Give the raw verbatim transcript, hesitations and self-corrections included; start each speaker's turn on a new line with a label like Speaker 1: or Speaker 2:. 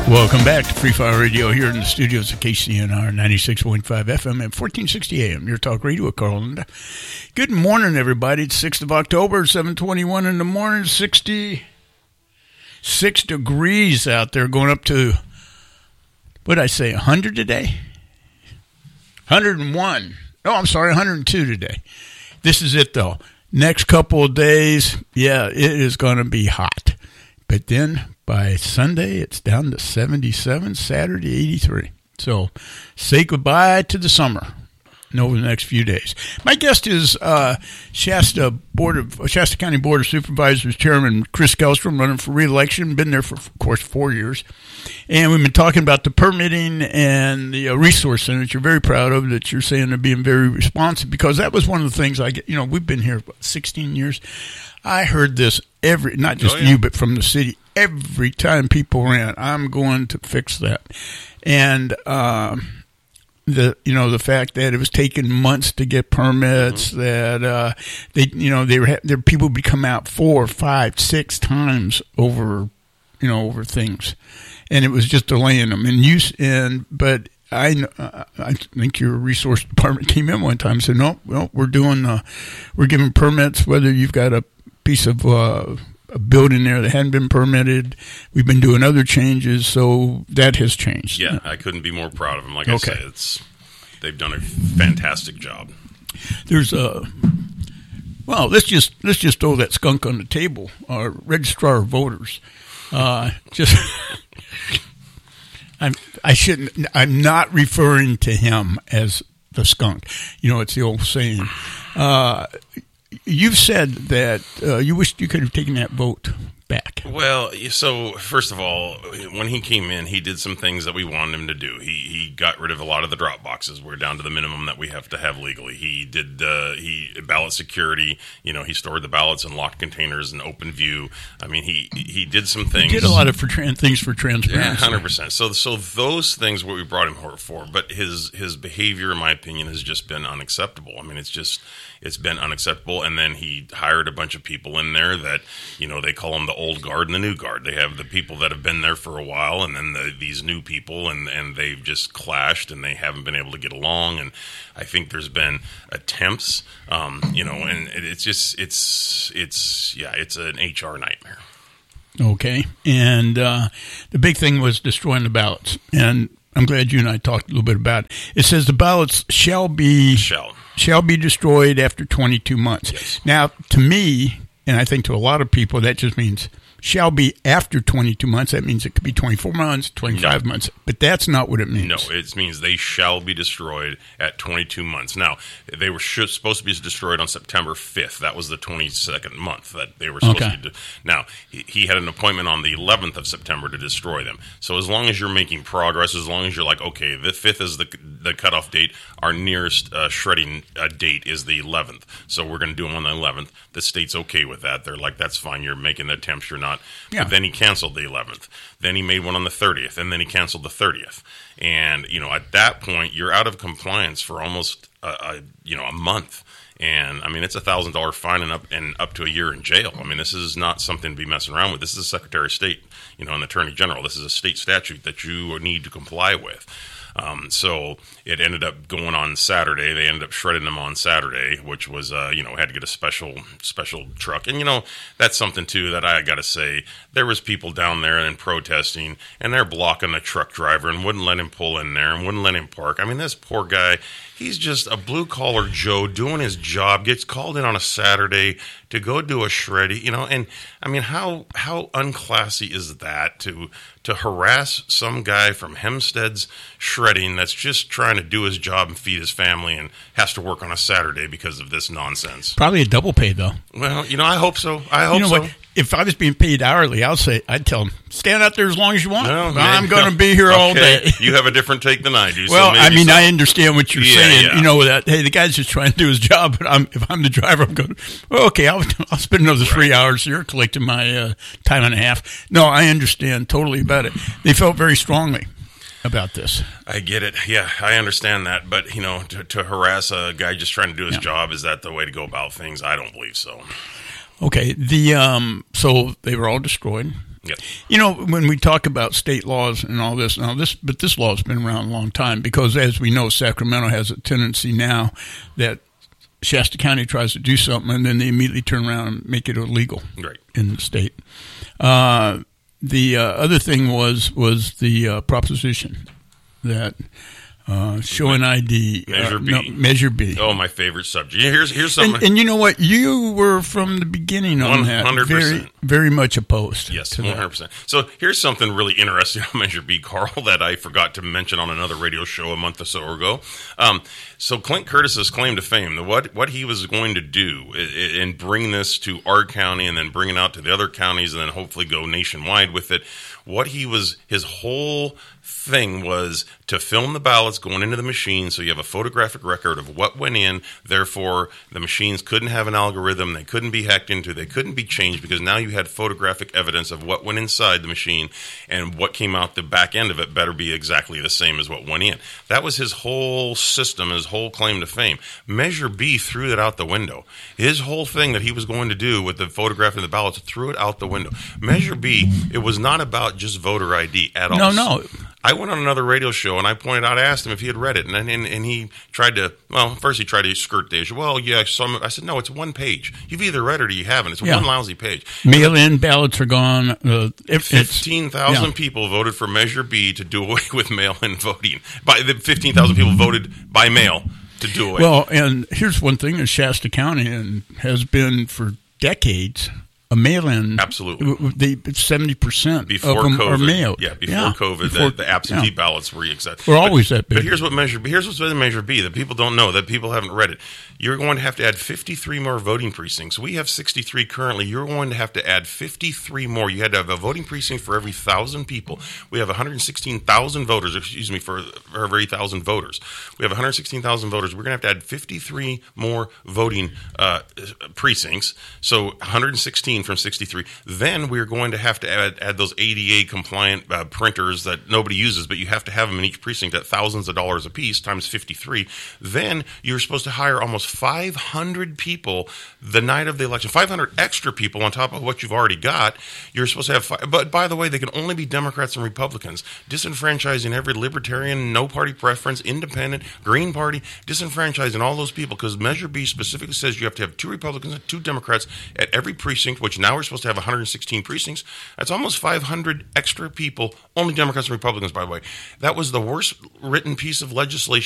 Speaker 1: Welcome back to Free Fire Radio here in the studios of K C N R ninety-six point five F M at fourteen sixty A M. Your talk radio with Carl Linda. Good morning, everybody. It's sixth of October, seven twenty-one in the morning, sixty-six degrees out there, going up to, what did I say, one hundred today? one hundred one. No, I'm sorry, one hundred two today. This is it, though. Next couple of days, yeah, it is going to be hot. But then by Sunday, it's down to seventy-seven, Saturday, eighty-three. So say goodbye to the summer over the next few days. My guest is uh, Shasta Board of Shasta County Board of Supervisors Chairman Chris Kellstrom, running for re-election. Been there for, of course, four years. And we've been talking about the permitting and the uh, resource center that you're very proud of, that you're saying they're being very responsive, because that was one of the things I get. You know, we've been here what, sixteen years. I heard this every, not just oh, yeah. you, but from the city, every time people ran, I'm going to fix that. And, um, the, you know, the fact that it was taking months to get permits, mm-hmm. that, uh, they, you know, they were, there people would come out four, five, six times over, you know, over things. And it was just delaying them. And you, and, but, I, uh, I think your resource department came in one time and said, no, well, we're doing, uh, we're giving permits, whether you've got a piece of uh, a building there that hadn't been permitted. We've been doing other changes, so that has changed.
Speaker 2: Yeah, I couldn't be more proud of them. Like
Speaker 1: okay.
Speaker 2: I say, it's they've done a fantastic job.
Speaker 1: There's a well, let's just let's just throw that skunk on the table. Our registrar of voters, uh, just. I'm, I shouldn't. I'm not referring to him as the skunk. You know, it's the old saying. Uh, you've said that uh, you wished you could have taken that vote back.
Speaker 2: Well, so first of all, when he came in, he did some things that we wanted him to do. He he got rid of a lot of the drop boxes. We're down to the minimum that we have to have legally. He did uh, he ballot security. You know, he stored the ballots in locked containers and open view. I mean, he he did some things.
Speaker 1: He did a lot of for tra- things for transparency.
Speaker 2: Yeah, one hundred percent. So so those things what we brought him for. But his his behavior, in my opinion, has just been unacceptable. I mean, it's just it's been unacceptable. And then he hired a bunch of people in there that, you know, they call them the old guard and the new guard. They have the people that have been there for a while, and then the, these new people, and, and they've just clashed, and they haven't been able to get along. And I think there's been attempts, um, you know, and it, it's just, it's, it's, yeah, it's an H R nightmare.
Speaker 1: Okay. And uh, the big thing was destroying the ballots. And I'm glad you and I talked a little bit about it. It says the ballots shall be,
Speaker 2: shall,
Speaker 1: shall be destroyed after twenty-two months.
Speaker 2: Yes.
Speaker 1: Now, to me, and I think to a lot of people, that just means shall be after twenty-two months. That means it could be twenty-four months, twenty-five no. months. But that's not what it means.
Speaker 2: No, it means they shall be destroyed at twenty-two months. Now, they were should, supposed to be destroyed on September fifth. That was the twenty-second month that they were supposed
Speaker 1: okay.
Speaker 2: to be. Now, he, he had an appointment on the eleventh of September to destroy them. So as long as you're making progress, as long as you're like, okay, the fifth is the the cutoff date, our nearest uh, shredding uh, date is the eleventh. So we're going to do them on the eleventh. The state's okay with that. They're like, that's fine. You're making the attempts. You're not.
Speaker 1: Yeah.
Speaker 2: But then he canceled the eleventh. Then he made one on the thirtieth, and then he canceled the thirtieth. And, you know, at that point, you're out of compliance for almost, a, a, you know, a month. And, I mean, it's a one thousand dollars fine and up, and up to a year in jail. I mean, this is not something to be messing around with. This is a Secretary of State, you know, and the Attorney General. This is a state statute that you need to comply with. Um, so it ended up going on Saturday. They ended up shredding them on Saturday, which was, uh, you know, had to get a special, special truck. And, you know, that's something too that I got to say, there was people down there and protesting, and they're blocking the truck driver and wouldn't let him pull in there and wouldn't let him park. I mean, this poor guy, he's just a blue collar Joe doing his job, gets called in on a Saturday to go do a shreddy, you know, and I mean, how, how unclassy is that to, to harass some guy from Hempstead's shredding that's just trying to do his job and feed his family and has to work on a Saturday because of this nonsense?
Speaker 1: Probably a double pay, though.
Speaker 2: Well, you know, I hope so. I hope
Speaker 1: you know
Speaker 2: so.
Speaker 1: What? If I was being paid hourly, I'll say, I'd tell them, stand out there as long as you want.
Speaker 2: No,
Speaker 1: I'm going to be here
Speaker 2: okay.
Speaker 1: all day.
Speaker 2: You have a different take than I do.
Speaker 1: Well,
Speaker 2: so
Speaker 1: I mean,
Speaker 2: so.
Speaker 1: I understand what you're
Speaker 2: yeah,
Speaker 1: saying.
Speaker 2: Yeah.
Speaker 1: You know, that, hey, the guy's just trying to do his job, but I'm, if I'm the driver, I'm going, well, okay, I'll, I'll spend another three right. hours here collecting my uh, time and a half. No, I understand totally about it. They felt very strongly about this.
Speaker 2: I get it. Yeah, I understand that. But, you know, to, to harass a guy just trying to do his yeah. job, is that the way to go about things? I don't believe so.
Speaker 1: Okay, the um, so they were all destroyed,
Speaker 2: Yep.
Speaker 1: You know, when we talk about state laws and all this, now this, but this law has been around a long time because, as we know, Sacramento has a tendency now that Shasta County tries to do something and then they immediately turn around and make it illegal
Speaker 2: right.
Speaker 1: in the state. Uh, the uh, other thing was was the uh, proposition that. Uh, show an I D.
Speaker 2: Measure
Speaker 1: uh,
Speaker 2: B.
Speaker 1: No, Measure B.
Speaker 2: Oh, my favorite subject. Here's here's something.
Speaker 1: And, and you know what? You were from the beginning on
Speaker 2: one hundred
Speaker 1: that.
Speaker 2: percent.
Speaker 1: Very, very much opposed.
Speaker 2: Yes,
Speaker 1: to
Speaker 2: one hundred percent. So here's something really interesting on Measure B, Carl, that I forgot to mention on another radio show a month or so ago. Um, so Clint Curtis's claim to fame, the, what what he was going to do and bring this to our county and then bring it out to the other counties and then hopefully go nationwide with it, what he was, his whole thing was to film the ballots going into the machine so you have a photographic record of what went in. Therefore, the machines couldn't have an algorithm. They couldn't be hacked into. They couldn't be changed because now you had photographic evidence of what went inside the machine, and what came out the back end of it better be exactly the same as what went in. That was his whole system, his whole claim to fame. Measure B threw that out the window. His whole thing that he was going to do with the photograph and the ballots threw it out the window. Measure B, it was not about just voter I D at all.
Speaker 1: No, no.
Speaker 2: I went on another radio show and I pointed out, I asked him if he had read it, and and, and he tried to. Well, first he tried to skirt the issue. Well, yeah, some. I said, no, it's one page. You've either read it or you haven't. It's
Speaker 1: Yeah.
Speaker 2: one lousy page.
Speaker 1: Mail-in ballots are gone. Uh, if it's-
Speaker 2: Fifteen thousand
Speaker 1: yeah.
Speaker 2: people voted for Measure B to do away with mail-in voting. By the fifteen thousand people voted by mail to do away.
Speaker 1: Well, and here's one thing in Shasta County, and has been for decades, a mail-in.
Speaker 2: Absolutely.
Speaker 1: They seventy percent
Speaker 2: Before
Speaker 1: of them
Speaker 2: COVID,
Speaker 1: are mailed.
Speaker 2: yeah, before COVID,
Speaker 1: before-
Speaker 2: the, the absentee
Speaker 1: yeah.
Speaker 2: ballots were accepted.
Speaker 1: We're always that big.
Speaker 2: But here's what Measure B. Here's what's in Measure B that people don't know, that people haven't read it. You're going to have to add fifty-three more voting precincts. We have sixty-three currently. You're going to have to add fifty-three more. You had to have a voting precinct for every thousand people. We have one hundred sixteen thousand voters. Excuse me, for, for every thousand voters. We have one hundred sixteen thousand voters. We're going to have to add fifty-three more voting uh, precincts. So one hundred sixteen from sixty-three. Then we're going to have to add, add those A D A compliant uh, printers that nobody uses, but you have to have them in each precinct at thousands of dollars a piece times fifty-three. Then you're supposed to hire almost five hundred people the night of the election, five hundred extra people on top of what you've already got. You're supposed to have, five, but by the way, they can only be Democrats and Republicans, disenfranchising every libertarian, no party preference, independent, Green Party, disenfranchising all those people because Measure B specifically says you have to have two Republicans and two Democrats at every precinct, which now we're supposed to have one hundred sixteen precincts. That's almost five hundred extra people, only Democrats and Republicans, by the way. That was the worst written piece of legislation